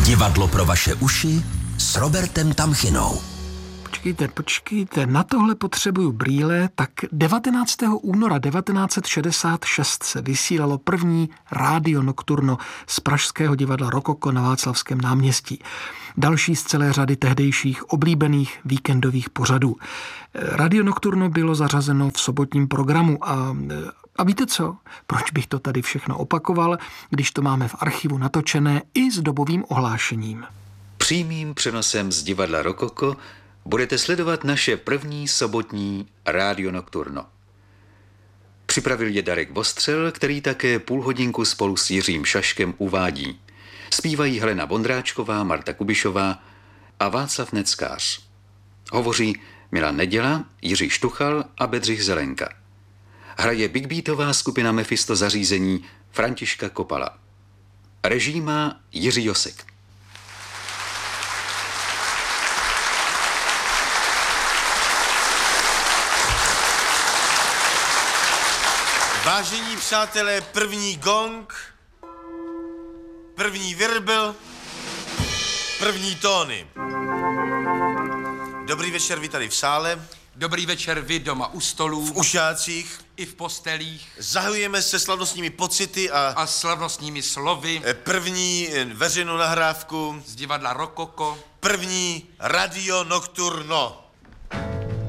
Divadlo pro vaše uši s Robertem Tamchinou. Počkejte, na tohle potřebuju brýle. Tak 19. února 1966 se vysílalo první rádio nocturno z pražského divadla Rokoko na Václavském náměstí. Další z celé řady tehdejších oblíbených víkendových pořadů. Radio nocturno bylo zařazeno v sobotním programu a víte co? Proč bych to tady všechno opakoval, když to máme v archivu natočené i s dobovým ohlášením? Přímým přenosem z divadla Rokoko budete sledovat naše první sobotní rádio nocturno. Připravil je Darek Vostřel, který také půl hodinku spolu s Jiřím Šaškem uvádí. Zpívají Helena Vondráčková, Marta Kubišová a Václav Neckář. Hovoří Milan Neděla, Jiří Štuchal a Bedřich Zelenka. Hraje big beatová skupina Mephisto zařízení Františka Kopala. Režii má Jiří Josek. Vážení přátelé, první gong, první virbel, první tóny. Dobrý večer, vy tady v sále. Dobrý večer, vy doma u stolů. V ušácích. I v postelích. Zahajujeme se slavnostními pocity a slavnostními slovy. První veřejnou nahrávku z divadla Rokoko. První radio nocturno.